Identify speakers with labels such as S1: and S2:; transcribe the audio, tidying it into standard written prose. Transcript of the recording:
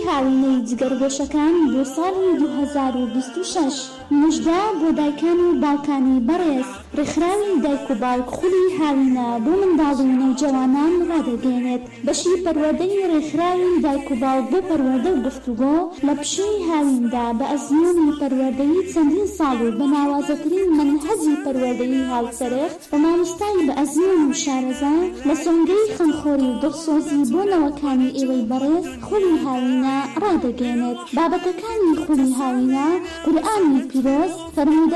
S1: هاوینەی جگەرگۆشەکان بۆ ساڵی 2026 موژدە بۆ دایکان و باوکانی بەڕێز. ڕێکخراوی دایک و باوک خولی هاوینە بۆ منداڵ و نەوجەوانان ڕادەگەێنێت. بەشی پەروەردەی ڕێکخراوی دایک و باوک بۆ پەروەردە و گفتوگۆ لە پشووی هاویندا بە ئەزموونی پەروەردەیی چەندین ساڵ و بە ناوازەترین منهەجی پەروەردەیی هاوسەرێخ بە مامۆستای بە ئەزمون و شارەزا لە سۆنگەی خەمخۆری و دڵسۆزی بۆ نەوەکانی ئێوەی بەڕێز خولی هاوینە ڕادەگەێنێت. بابەتەکانی خولی هاوینە قورئانی پیرۆز، فەرموودە